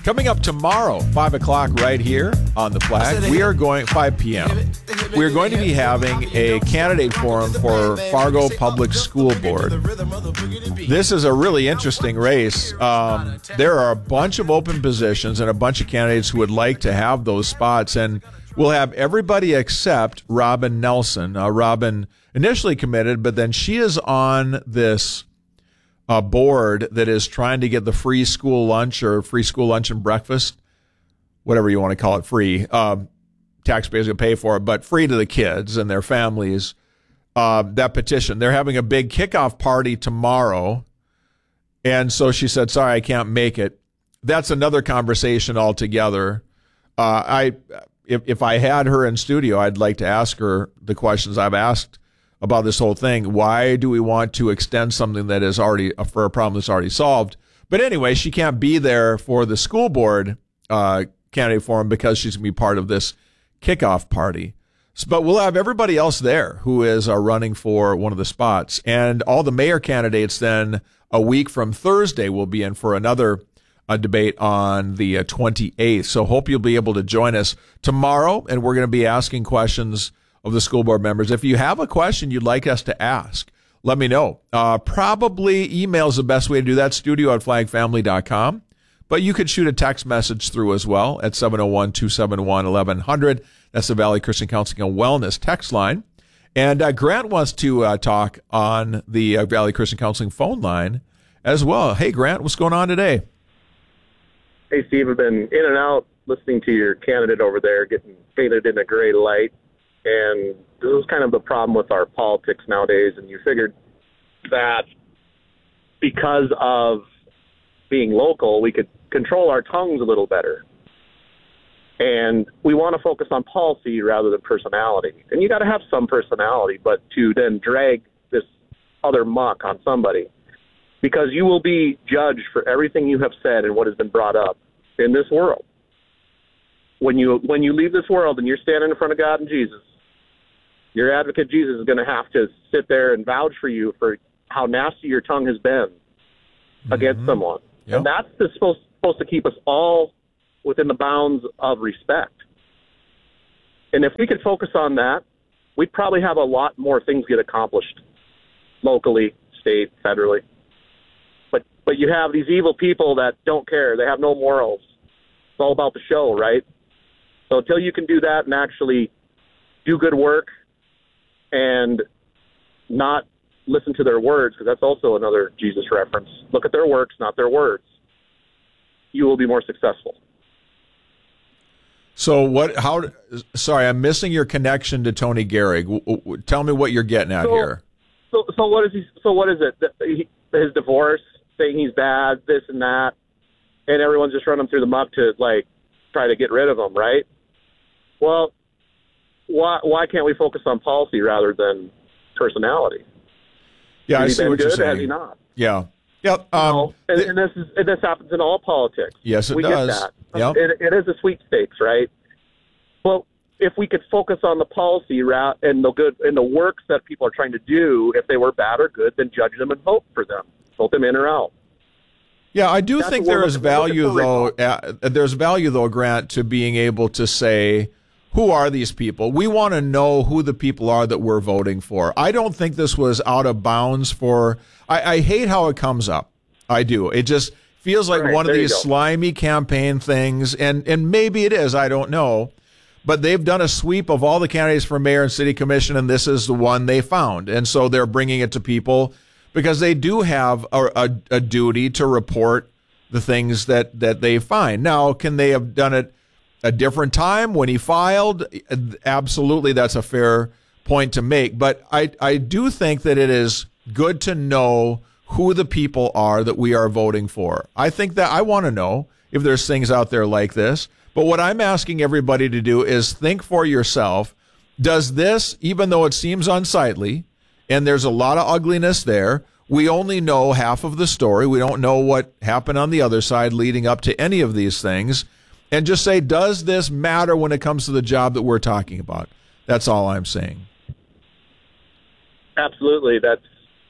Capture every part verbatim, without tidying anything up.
Coming up tomorrow, five o'clock right here on the flag, we are going, five p.m., we are going to be having a candidate forum for Fargo Public School Board. This is a really interesting race. Um, there are a bunch of open positions and a bunch of candidates who would like to have those spots, and we'll have everybody except Robin Nelson. Uh, Robin initially committed, but then she is on this a board that is trying to get the free school lunch or free school lunch and breakfast, whatever you want to call it, free. Uh, taxpayers will pay for it, but free to the kids and their families. Uh, that petition, they're having a big kickoff party tomorrow. And so she said, sorry, I can't make it. That's another conversation altogether. Uh, I, if, if I had her in studio, I'd like to ask her the questions I've asked about this whole thing. Why do we want to extend something that is already for a problem that's already solved? But anyway, she can't be there for the school board uh, candidate forum because she's going to be part of this kickoff party. So, but we'll have everybody else there who is uh, running for one of the spots. And all the mayor candidates then a week from Thursday will be in for another uh, debate on the uh, twenty-eighth. So hope you'll be able to join us tomorrow. And we're going to be asking questions of the school board members. If you have a question you'd like us to ask, let me know. Uh, probably email is the best way to do that, studio at flag family dot com. But you could shoot a text message through as well at seven oh one, two seven one, eleven hundred. That's the Valley Christian Counseling and Wellness text line. And uh, Grant wants to uh, talk on the uh, Valley Christian Counseling phone line as well. Hey, Grant, what's going on today? Hey, Steve, I've been in and out listening to your candidate over there getting painted in a gray light. And this is kind of the problem with our politics nowadays. And you figured that because of being local, we could control our tongues a little better. And we want to focus on policy rather than personality. And you got to have some personality, but to then drag this other muck on somebody, because you will be judged for everything you have said and what has been brought up in this world. When you when you leave this world and you're standing in front of God and Jesus, your advocate Jesus is going to have to sit there and vouch for you for how nasty your tongue has been mm-hmm. against someone. Yep. And that's the, supposed, supposed to keep us all within the bounds of respect. And if we could focus on that, we'd probably have a lot more things get accomplished locally, state, federally. But but you have these evil people that don't care. They have no morals. It's all about the show, right? So until you can do that and actually do good work and not listen to their words, because that's also another Jesus reference. Look at their works, not their words. You will be more successful. So what, how, sorry, I'm missing your connection to Tony Gehrig. W- w- tell me what you're getting at so, here. So, so what is he, so what is it? He, his divorce, saying he's bad, this and that, and everyone's just running through the muck to, like, try to get rid of him, right? Well, why why can't we focus on policy rather than personality? Yeah, has I see he been what good, you're saying. Has he not? Yeah. Yep. Um, you know, and, and this is and this happens in all politics. Yes, it we does. Get that. Yep. It, it is a sweepstakes, right? Well, if we could focus on the policy route and the good and the works that people are trying to do, if they were bad or good, then judge them and vote for them, vote them in or out. Yeah, I do That's think what there we're is looking- we're value, looking though. for Uh, there's value, though, Grant, to being able to say, who are these people? We want to know who the people are that we're voting for. I don't think this was out of bounds for. I, I hate how it comes up. I do. It just feels like Right, one of there you these go. slimy campaign things, and and maybe it is. I don't know. But they've done a sweep of all the candidates for mayor and city commission, and this is the one they found. And so they're bringing it to people because they do have a, a, a duty to report the things that, that they find. Now, can they have done it a different time when he filed? Absolutely, that's a fair point to make. But I, I do think that it is good to know who the people are that we are voting for. I think that I want to know if there's things out there like this. But what I'm asking everybody to do is think for yourself. Does this, even though it seems unsightly, and there's a lot of ugliness there, we only know half of the story. We don't know what happened on the other side leading up to any of these things. And just say, does this matter when it comes to the job that we're talking about? That's all I'm saying. Absolutely. That's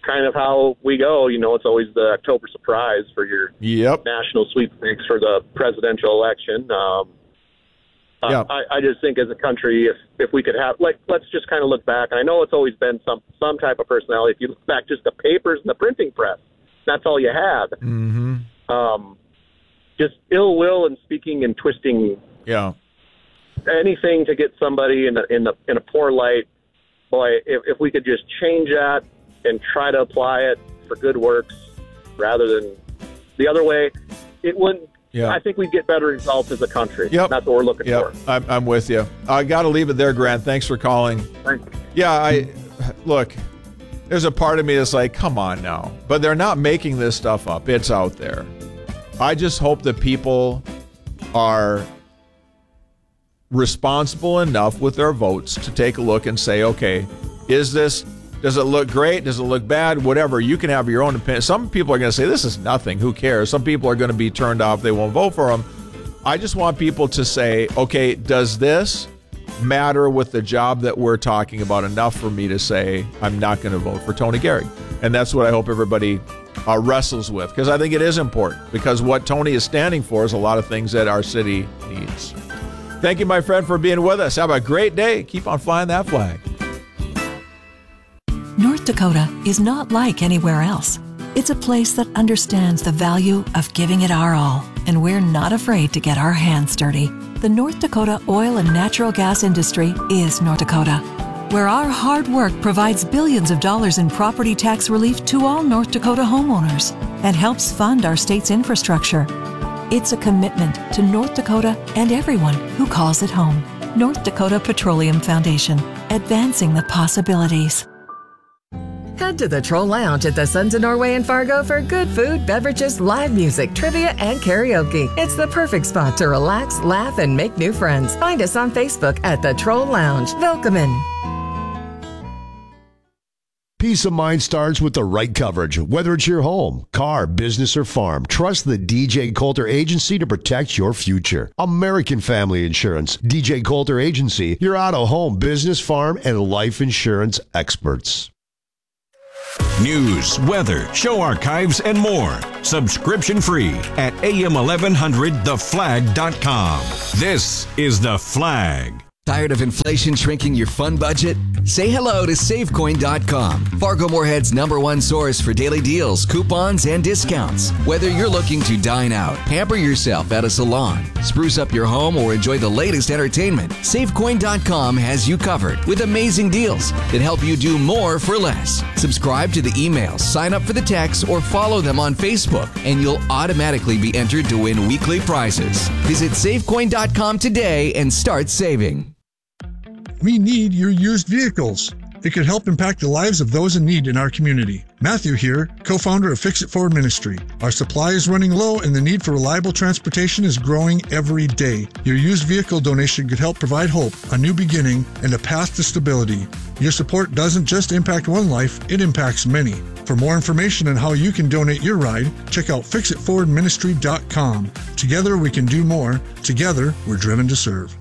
kind of how we go. You know, it's always the October surprise for your yep. national sweepstakes for the presidential election. Um, yeah. I, I just think as a country, if, if we could have, like, let's just kind of look back. And I know it's always been some, some type of personality. If you look back, just the papers and the printing press, that's all you had. Mm-hmm. Um, just ill will and speaking and twisting. Yeah. Anything to get somebody in a, in a, in a poor light. Boy, if, if we could just change that and try to apply it for good works rather than the other way, it wouldn't. Yeah. I think we'd get better results as a country. Yep. That's what we're looking yep. for. I'm, I'm with you. I got to leave it there, Grant. Thanks for calling. Thanks. Yeah, I look, there's a part of me that's like, come on now. But they're not making this stuff up. It's out there. I just hope that people are responsible enough with their votes to take a look and say, okay, is this, does it look great? Does it look bad? Whatever. You can have your own opinion. Some people are going to say, this is nothing. Who cares? Some people are going to be turned off. They won't vote for them. I just want people to say, okay, does this matter with the job that we're talking about enough for me to say I'm not going to vote for Tony Gehrig? And that's what I hope everybody uh, wrestles with, because I think it is important, because what Tony is standing for is a lot of things that our city needs. Thank you, my friend, for being with us. Have a great day. Keep on flying that flag. North Dakota is not like anywhere else. It's a place that understands the value of giving it our all, and we're not afraid to get our hands dirty. The North Dakota oil and natural gas industry is North Dakota, where our hard work provides billions of dollars in property tax relief to all North Dakota homeowners and helps fund our state's infrastructure. It's a commitment to North Dakota and everyone who calls it home. North Dakota Petroleum Foundation, advancing the possibilities. Head to the Troll Lounge at the Sons of Norway in Fargo for good food, beverages, live music, trivia, and karaoke. It's the perfect spot to relax, laugh, and make new friends. Find us on Facebook at the Troll Lounge. Welcome in. Peace of mind starts with the right coverage. Whether it's your home, car, business, or farm, trust the D J Coulter Agency to protect your future. American Family Insurance. D J Coulter Agency, your auto, home, business, farm, and life insurance experts. News, weather, show archives, and more. Subscription free at A M eleven hundred the flag dot com. This is The Flag. Tired of inflation shrinking your fun budget? Say hello to Save Coin dot com, Fargo Moorhead's number one source for daily deals, coupons, and discounts. Whether you're looking to dine out, pamper yourself at a salon, spruce up your home, or enjoy the latest entertainment, Save Coin dot com has you covered with amazing deals that help you do more for less. Subscribe to the emails, sign up for the texts, or follow them on Facebook, and you'll automatically be entered to win weekly prizes. Visit Save Coin dot com today and start saving. We need your used vehicles. It could help impact the lives of those in need in our community. Matthew here, co-founder of Fix It Forward Ministry. Our supply is running low and the need for reliable transportation is growing every day. Your used vehicle donation could help provide hope, a new beginning, and a path to stability. Your support doesn't just impact one life, it impacts many. For more information on how you can donate your ride, check out fix it forward ministry dot com. Together we can do more. Together we're driven to serve.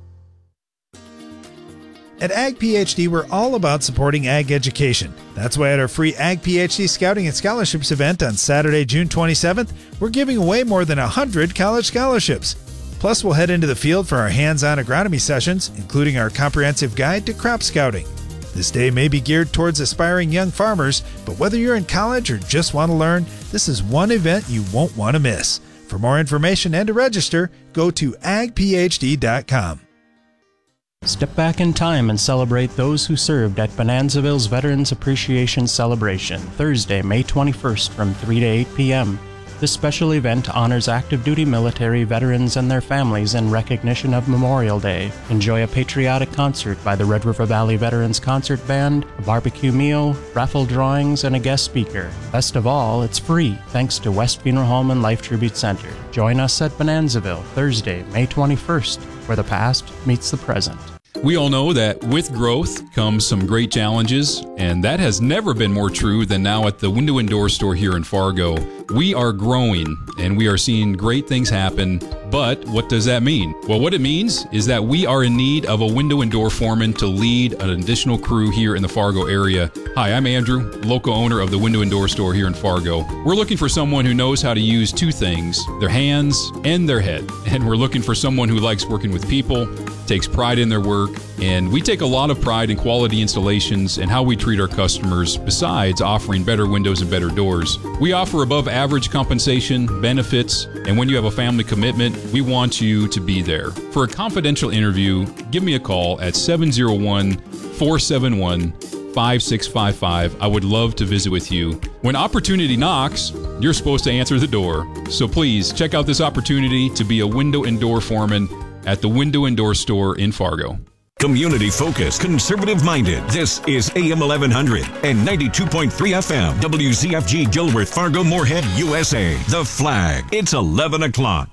At Ag PhD, we're all about supporting ag education. That's why at our free Ag PhD Scouting and Scholarships event on Saturday, June twenty-seventh, we're giving away more than one hundred college scholarships. Plus, we'll head into the field for our hands-on agronomy sessions, including our comprehensive guide to crop scouting. This day may be geared towards aspiring young farmers, but whether you're in college or just want to learn, this is one event you won't want to miss. For more information and to register, go to ag p h d dot com. Step back in time and celebrate those who served at Bonanzaville's Veterans Appreciation Celebration, Thursday, May twenty-first from three to eight p.m. This special event honors active duty military veterans and their families in recognition of Memorial Day. Enjoy a patriotic concert by the Red River Valley Veterans Concert Band, a barbecue meal, raffle drawings, and a guest speaker. Best of all, it's free, thanks to West Funeral Home and Life Tribute Center. Join us at Bonanzaville, Thursday, May twenty-first, where the past meets the present. We all know that with growth comes some great challenges, and that has never been more true than now at the Window and Door store here in Fargo. We are growing and we are seeing great things happen. But what does that mean? Well, what it means is that we are in need of a window and door foreman to lead an additional crew here in the Fargo area. Hi, I'm Andrew, local owner of the Window and Door Store here in Fargo. We're looking for someone who knows how to use two things, their hands and their head. And we're looking for someone who likes working with people, takes pride in their work, and we take a lot of pride in quality installations and how we treat our customers, besides offering better windows and better doors. We offer above average compensation, benefits, and when you have a family commitment, we want you to be there. For a confidential interview, give me a call at seven oh one, four seven one, five six five five. I would love to visit with you. When opportunity knocks, you're supposed to answer the door. So please check out this opportunity to be a window and door foreman at the Window and Door Store in Fargo. Community focused, conservative minded. This is A M eleven hundred and ninety-two point three F M. W Z F G Gilworth, Fargo, Moorhead, U S A. The Flag. It's eleven o'clock.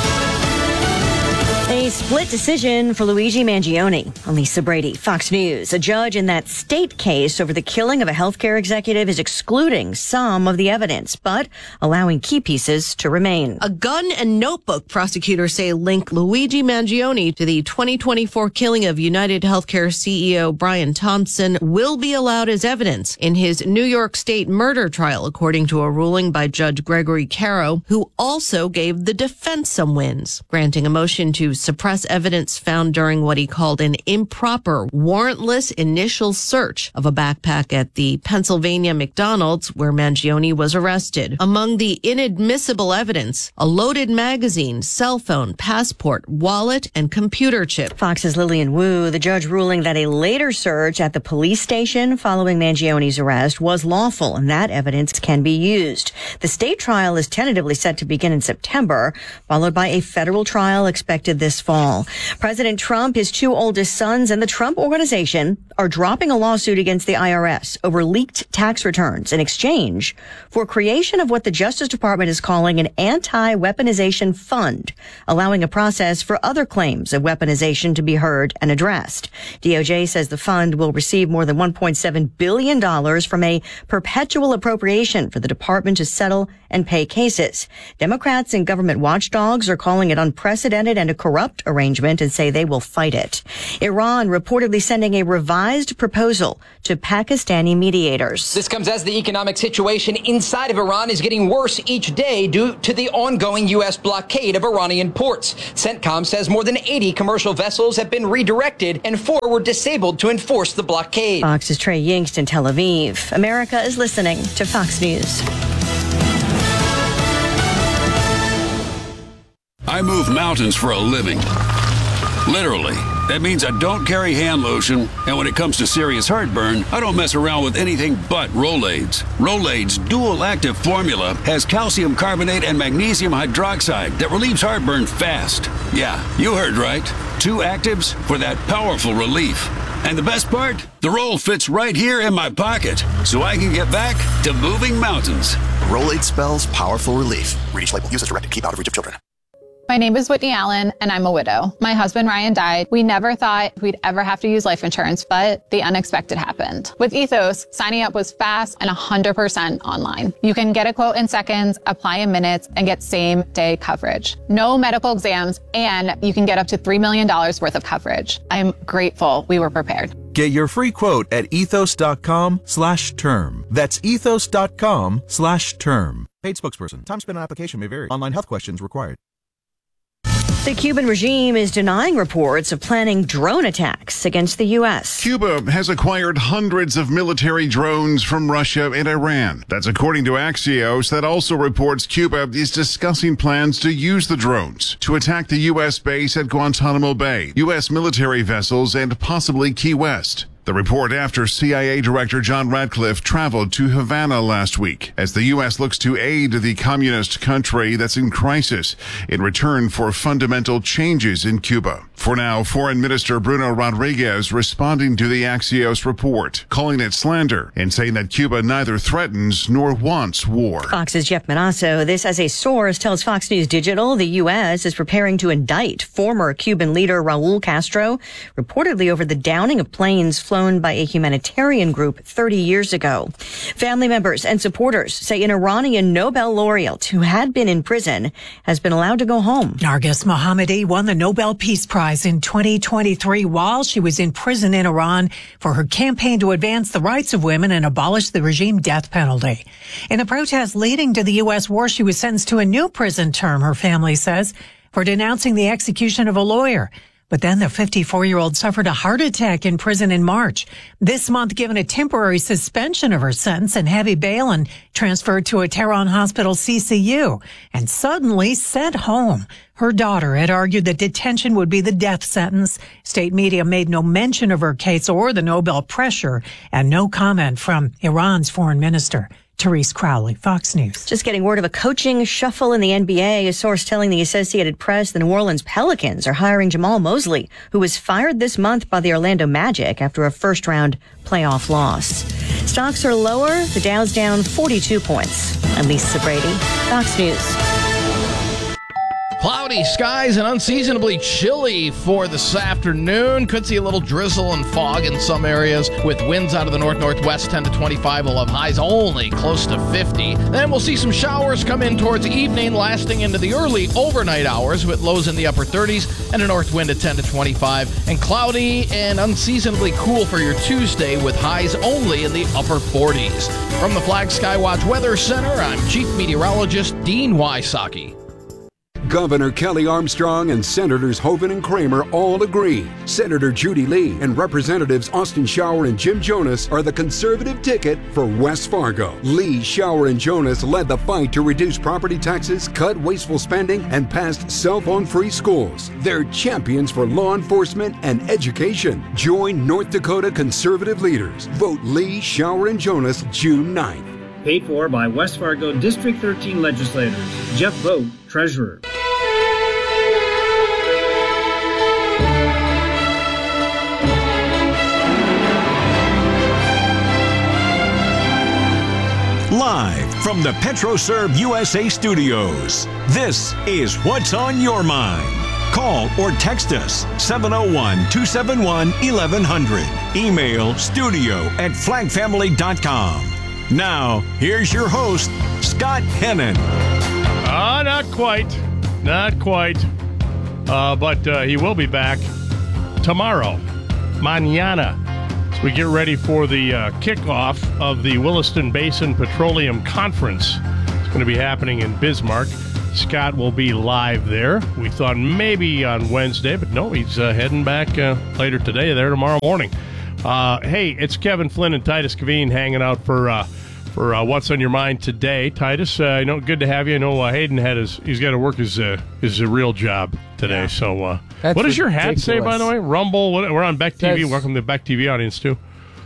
A split decision for Luigi Mangione. I'm Lisa Brady, Fox News. A judge in that state case over the killing of a healthcare executive is excluding some of the evidence, but allowing key pieces to remain. A gun and notebook, prosecutors say, link Luigi Mangione to the twenty twenty-four killing of United Healthcare C E O Brian Thompson will be allowed as evidence in his New York State murder trial, according to a ruling by Judge Gregory Caro, who also gave the defense some wins, granting a motion to suppress evidence found during what he called an improper, warrantless initial search of a backpack at the Pennsylvania McDonald's where Mangione was arrested. Among the inadmissible evidence, a loaded magazine, cell phone, passport, wallet, and computer chip. Fox's Lillian Wu, the judge ruling that a later search at the police station following Mangione's arrest was lawful and that evidence can be used. The state trial is tentatively set to begin in September, followed by a federal trial expected this fall. President Trump, his two oldest sons, and the Trump Organization are dropping a lawsuit against the I R S over leaked tax returns in exchange for creation of what the Justice Department is calling an anti-weaponization fund, allowing a process for other claims of weaponization to be heard and addressed. D O J says the fund will receive more than one point seven billion dollars from a perpetual appropriation for the department to settle and pay cases. Democrats and government watchdogs are calling it unprecedented and a corrupt arrangement and say they will fight it. Iran reportedly sending a revised proposal to Pakistani mediators. This comes as the economic situation inside of Iran is getting worse each day due to the ongoing U S blockade of Iranian ports. CENTCOM says more than eighty commercial vessels have been redirected and four were disabled to enforce the blockade. Fox's Trey Yingst in Tel Aviv. America is listening to Fox News. I move mountains for a living. Literally. That means I don't carry hand lotion, and when it comes to serious heartburn, I don't mess around with anything but Rolaids. Rolaids' dual-active formula has calcium carbonate and magnesium hydroxide that relieves heartburn fast. Yeah, you heard right. Two actives for that powerful relief. And the best part? The roll fits right here in my pocket, so I can get back to moving mountains. Rolaid spells powerful relief. Read each label. Use as directed. Keep out of reach of children. My name is Whitney Allen, and I'm a widow. My husband, Ryan, died. We never thought we'd ever have to use life insurance, but the unexpected happened. With Ethos, signing up was fast and one hundred percent online. You can get a quote in seconds, apply in minutes, and get same-day coverage. No medical exams, and you can get up to three million dollars worth of coverage. I'm grateful we were prepared. Get your free quote at ethos.com slash term. That's ethos.com slash term. Paid spokesperson. Time spent on application may vary. Online health questions required. The Cuban regime is denying reports of planning drone attacks against the U S. Cuba has acquired hundreds of military drones from Russia and Iran. That's according to Axios, that also reports Cuba is discussing plans to use the drones to attack the U S base at Guantanamo Bay, U S military vessels, and possibly Key West. The report after C I A Director John Ratcliffe traveled to Havana last week as the U S looks to aid the communist country that's in crisis in return for fundamental changes in Cuba. For now, Foreign Minister Bruno Rodriguez responding to the Axios report, calling it slander and saying that Cuba neither threatens nor wants war. Fox's Jeff Manasso. This as a source tells Fox News Digital the U S is preparing to indict former Cuban leader Raul Castro, reportedly over the downing of planes flown flown by a humanitarian group thirty years ago. Family members and supporters say an Iranian Nobel laureate who had been in prison has been allowed to go home. Narges Mohammadi won the Nobel Peace Prize in twenty twenty-three while she was in prison in Iran for her campaign to advance the rights of women and abolish the regime death penalty. In the protest leading to the U S war, she was sentenced to a new prison term, her family says, for denouncing the execution of a lawyer. But then the fifty-four-year-old suffered a heart attack in prison in March. This month, given a temporary suspension of her sentence and heavy bail and transferred to a Tehran hospital C C U and suddenly sent home. Her daughter had argued that detention would be the death sentence. State media made no mention of her case or the Nobel pressure, and no comment from Iran's foreign minister. Therese Crowley, Fox News. Just getting word of a coaching shuffle in the N B A. A source telling the Associated Press the New Orleans Pelicans are hiring Jamal Mosley, who was fired this month by the Orlando Magic after a first-round playoff loss. Stocks are lower. The Dow's down forty-two points. I'm Lisa Brady, Fox News. Cloudy skies and unseasonably chilly for this afternoon. Could see a little drizzle and fog in some areas with winds out of the north-northwest, ten to twenty-five. We'll have highs only close to fifty. Then we'll see some showers come in towards evening, lasting into the early overnight hours with lows in the upper thirties and a north wind at ten to twenty-five. And cloudy and unseasonably cool for your Tuesday with highs only in the upper forties. From the Flag Skywatch Weather Center, I'm Chief Meteorologist Dean Wysocki. Governor Kelly Armstrong and Senators Hoeven and Kramer all agree. Senator Judy Lee and Representatives Austin Shower and Jim Jonas are the conservative ticket for West Fargo. Lee, Shower, and Jonas led the fight to reduce property taxes, cut wasteful spending, and passed cell phone-free schools. They're champions for law enforcement and education. Join North Dakota conservative leaders. Vote Lee, Shower, and Jonas June ninth. Paid for by West Fargo District thirteen legislators. Jeff Vogt, Treasurer. Live from the PetroServe U S A studios, this is What's on Your Mind. Call or text us seven oh one, two seven one, eleven hundred. Email studio at flag family dot com. Now, here's your host, Scott Hennon. Uh, not quite. Not quite. Uh, but uh, he will be back tomorrow, mañana. As we get ready for the uh, kickoff of the Williston Basin Petroleum Conference. It's going to be happening in Bismarck. Scott will be live there. We thought maybe on Wednesday, but no, he's uh, heading back uh, later today, there tomorrow morning. Uh, hey, it's Kevin Flynn and Titus Kaveen hanging out for uh, for uh, What's on Your Mind today. Titus, uh, I know, good to have you. I know uh, Hayden had his, he's got to work his uh, his real job today. Yeah. So, uh, what does your hat say, by the way? Rumble. What, we're on Beck T V. Welcome to the Beck T V audience too.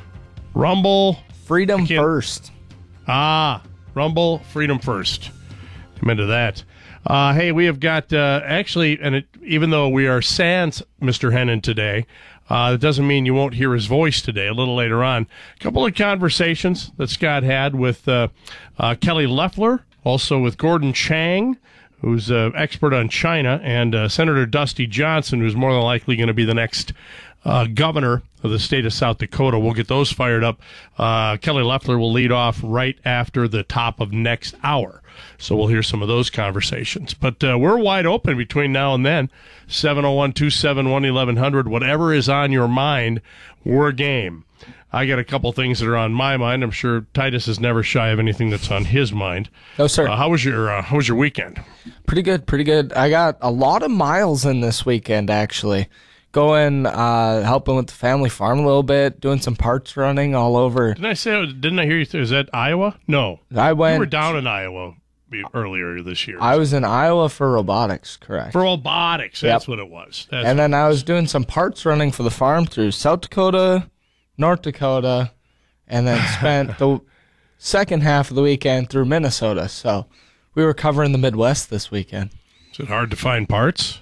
Rumble, freedom first. Ah, Rumble, freedom first. I'm into that. Uh, hey, we have got uh, actually, and it, even though we are sans Mister Hennon today. Uh, it doesn't mean you won't hear his voice today, a little later on. A couple of conversations that Scott had with uh, uh, Kelly Loeffler, also with Gordon Chang, who's an uh, expert on China, and uh, Senator Dusty Johnson, who's more than likely going to be the next uh, governor of the state of South Dakota. We'll get those fired up. Uh, Kelly Loeffler will lead off right after the top of next hour. So we'll hear some of those conversations. But uh, we're wide open between now and then. seven oh one, two seven one, eleven hundred. Whatever is on your mind, we're game. I got a couple things that are on my mind. I'm sure Titus is never shy of anything that's on his mind. No, sir. Uh, how was your uh, How was your weekend? Pretty good, pretty good. I got a lot of miles in this weekend, actually. Going, uh, helping with the family farm a little bit, doing some parts running all over. Didn't I say? Didn't I hear you? Is that Iowa? No, I went. You were down in Iowa earlier this year. I was in Iowa for robotics, correct? For robotics, that's yep. what it was. That's and then I was doing some parts running for the farm through South Dakota, North Dakota, and then spent the second half of the weekend through Minnesota. So we were covering the Midwest this weekend. Is it hard to find parts?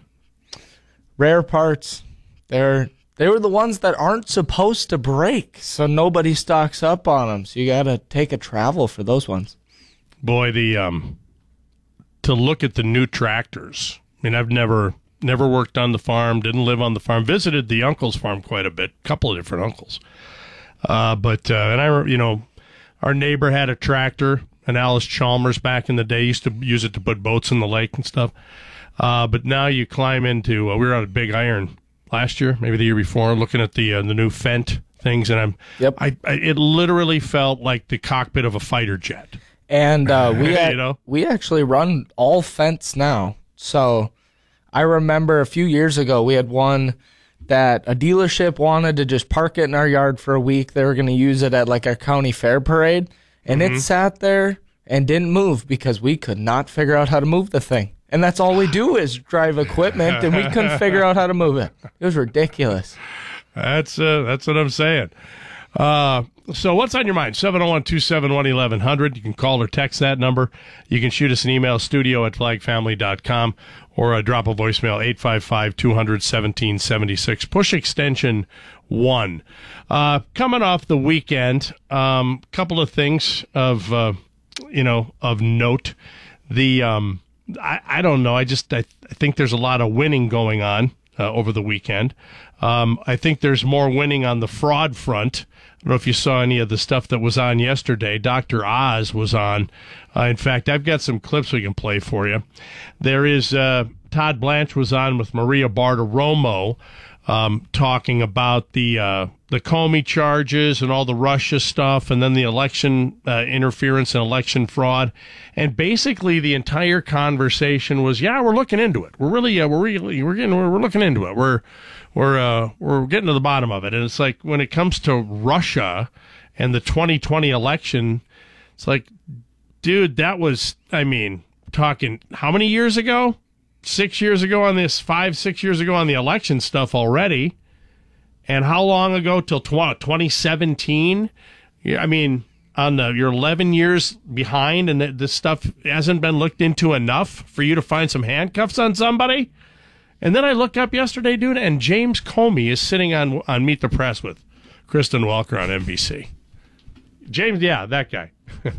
Rare parts. They're they were the ones that aren't supposed to break, so nobody stocks up on them. So you got to take a travel for those ones. Boy, the um, to look at the new tractors. I mean, I've never never worked on the farm, didn't live on the farm, visited the uncle's farm quite a bit, a couple of different uncles. Uh, but, uh, and I, you know, our neighbor had a tractor, an Alice Chalmers back in the day, used to use it to put boats in the lake and stuff. Uh, but now you climb into, uh, we were on a Big Iron last year, maybe the year before, looking at the, uh, the new Fendt things. And I'm, yep. I, I, it literally felt like the cockpit of a fighter jet. And, uh, we, had, you know? we actually run all Fendts now. So I remember a few years ago, we had one that a dealership wanted to just park it in our yard for a week. They were going to use it at like a county fair parade. And Mm-hmm. it sat there and didn't move because we could not figure out how to move the thing. And that's all we do is drive equipment, and we couldn't figure out how to move it. It was ridiculous. That's uh, that's what I'm saying. Uh, so what's on your mind? seven oh one, two seven one, eleven hundred. You can call or text that number. You can shoot us an email, studio at flag family dot com, or uh, drop a voicemail, eight five five, two hundred, seventeen seventy-six. Push extension one. Uh, coming off the weekend, a um, couple of things of, uh, you know, of note. The, um, I, I don't know. I just, I, I think there's a lot of winning going on uh, over the weekend. Um, I think there's more winning on the fraud front. I don't know if you saw any of the stuff that was on yesterday. Doctor Oz was on. Uh, in fact, I've got some clips we can play for you. There is, uh, Todd Blanche was on with Maria Bartiromo, um, talking about the, uh, the Comey charges and all the Russia stuff, and then the election uh, interference and election fraud. And basically the entire conversation was, yeah, we're looking into it. We're really, uh, we're really, we're getting, we're, we're looking into it. We're, we're, uh, we're getting to the bottom of it. And it's like, when it comes to Russia and the twenty twenty election, it's like, dude, that was, I mean, talking how many years ago? Six years ago on this, five, six years ago on the election stuff already. And how long ago till twenty seventeen? I mean, on the, you're eleven years behind, and this stuff hasn't been looked into enough for you to find some handcuffs on somebody. And then I look up yesterday, dude, and James Comey is sitting on on Meet the Press with Kristen Welker on N B C. James, yeah, that guy.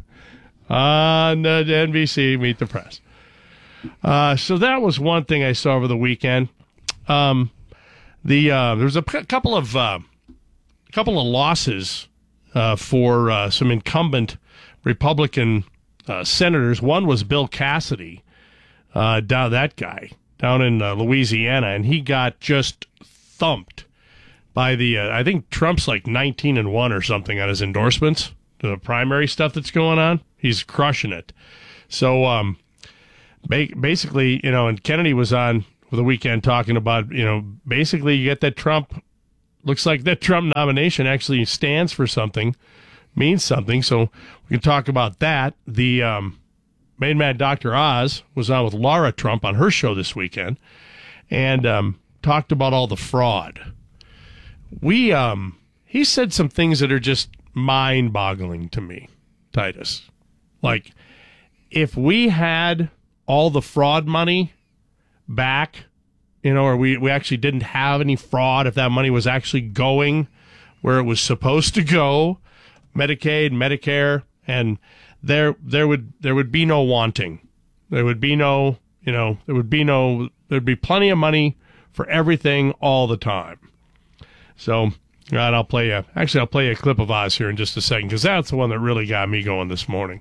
On uh, N B C, Meet the Press. Uh, so that was one thing I saw over the weekend. Um, the uh, there was a p- couple of uh, couple of losses uh, for uh, some incumbent Republican uh, senators. One was Bill Cassidy, uh, down that guy down in uh, Louisiana, and he got just thumped by the. Uh, I think Trump's like nineteen and one or something on his endorsements to the primary stuff that's going on. He's crushing it. So um, ba- basically, you know, and Kennedy was on for the weekend talking about, you know, basically you get that Trump, looks like that Trump nomination actually stands for something, means something. So we can talk about that. The um, Main Man Doctor Oz was on with Laura Trump on her show this weekend and um, talked about all the fraud. We, um, he said some things that are just mind-boggling to me, Titus. Like, if we had all the fraud money back, you know, or we, we actually didn't have any fraud, if that money was actually going where it was supposed to go, Medicaid, Medicare, and there there would there would be no wanting. There would be no, you know, there would be no, there'd be plenty of money for everything all the time. So, right, I'll play you, actually, I'll play you a clip of Oz here in just a second, because that's the one that really got me going this morning.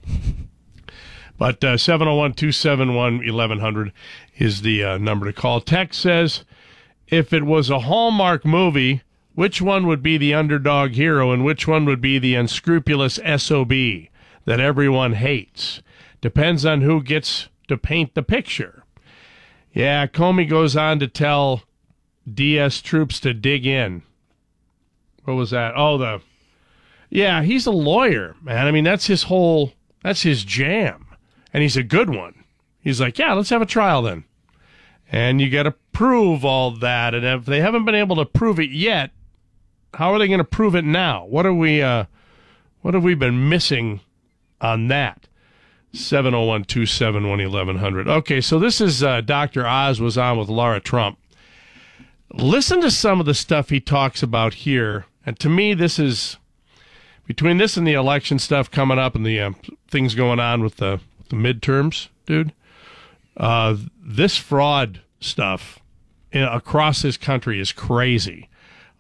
But uh, seven oh one, two seven one, eleven hundred is the uh, number to call. Text says, if it was a Hallmark movie, which one would be the underdog hero and which one would be the unscrupulous S O B that everyone hates? Depends on who gets to paint the picture. Yeah, Comey goes on to tell D S troops to dig in. What was that? Oh, the... Yeah, he's a lawyer, man. I mean, that's his whole... That's his jam. And he's a good one. He's like, yeah, let's have a trial then. And you got to prove all that. And if they haven't been able to prove it yet, how are they going to prove it now? What are we, uh, what have we been missing on that? seven oh one, two seven one, eleven hundred. Okay, so this is uh, Doctor Oz was on with Laura Trump. Listen to some of the stuff he talks about here. And to me, this is, between this and the election stuff coming up and the uh, things going on with the, the midterms, dude, uh, this fraud stuff in, across this country is crazy.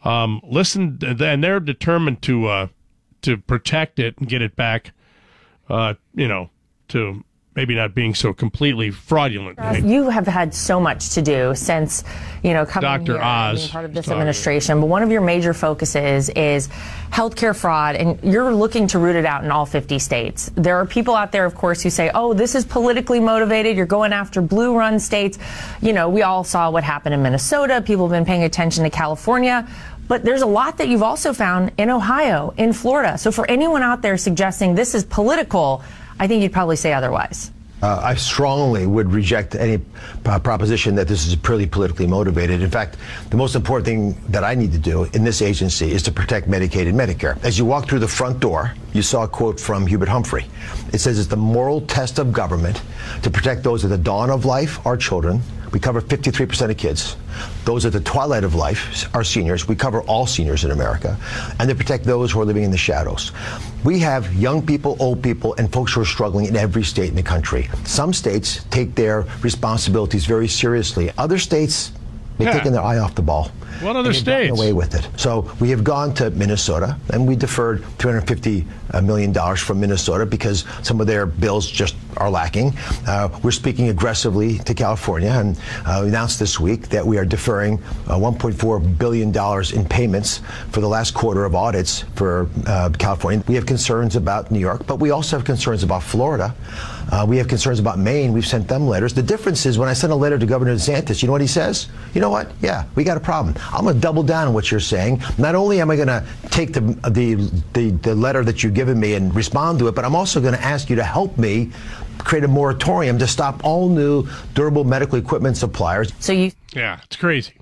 Um, listen, and they're determined to uh, to protect it and get it back, uh, you know, to maybe not being so completely fraudulent. You have had so much to do since, you know, coming Doctor here Oz and being part of this talking. administration. But one of your major focuses is healthcare fraud, and you're looking to root it out in all fifty states. There are people out there, of course, who say, oh, this is politically motivated. You're going after blue-run states. You know, we all saw what happened in Minnesota. People have been paying attention to California. But there's a lot that you've also found in Ohio, in Florida. So for anyone out there suggesting this is political, I think you'd probably say otherwise. Uh, I strongly would reject any uh, proposition that this is purely politically motivated. In fact, the most important thing that I need to do in this agency is to protect Medicaid and Medicare. As you walk through the front door, you saw a quote from Hubert Humphrey. It says it's the moral test of government to protect those at the dawn of life, our children. We cover fifty-three percent of kids. Those at the twilight of life, our seniors. We cover all seniors in America. And to protect those who are living in the shadows. We have young people, old people, and folks who are struggling in every state in the country. Some states take their responsibilities very seriously. Other states, they've Yeah. taken their eye off the ball. What other and they've gotten states? away with it. So we have gone to Minnesota, and we deferred three hundred fifty million dollars from Minnesota because some of their bills just are lacking. Uh, we're speaking aggressively to California, and uh, we announced this week that we are deferring uh, one point four billion dollars in payments for the last quarter of audits for uh, California. We have concerns about New York, but we also have concerns about Florida. Uh, we have concerns about Maine. We've sent them letters. The difference is when I send a letter to Governor DeSantis, you know what he says? You know what? Yeah, we got a problem. I'm going to double down on what you're saying. Not only am I going to take the, the, the, the letter that you've given me and respond to it, but I'm also going to ask you to help me create a moratorium to stop all new durable medical equipment suppliers. So you... Yeah, it's crazy.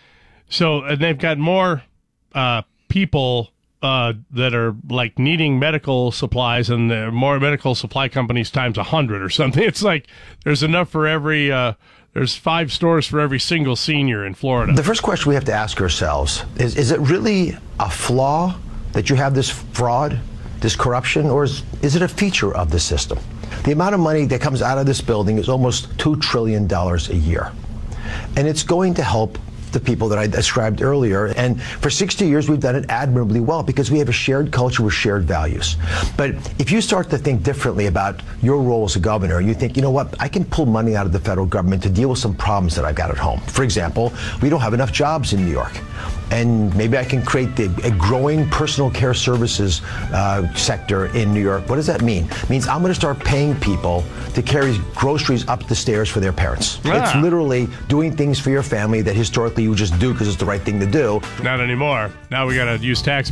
So, and they've got more uh, people uh, that are like needing medical supplies, and there are more medical supply companies times a hundred or something. It's like there's enough for every, uh, there's five stores for every single senior in Florida. The first question we have to ask ourselves is, is it really a flaw that you have this fraud, this corruption, or is, is it a feature of the system? The amount of money that comes out of this building is almost two trillion dollars a year. And it's going to help the people that I described earlier. And for sixty years, we've done it admirably well because we have a shared culture with shared values. But if you start to think differently about your role as a governor, you think, you know what, I can pull money out of the federal government to deal with some problems that I've got at home. For example, we don't have enough jobs in New York. And maybe I can create the, a growing personal care services uh, sector in New York. What does that mean? It means I'm going to start paying people to carry groceries up the stairs for their parents. Ah. It's literally doing things for your family that historically you would just do because it's the right thing to do. Not anymore. Now we got to use tax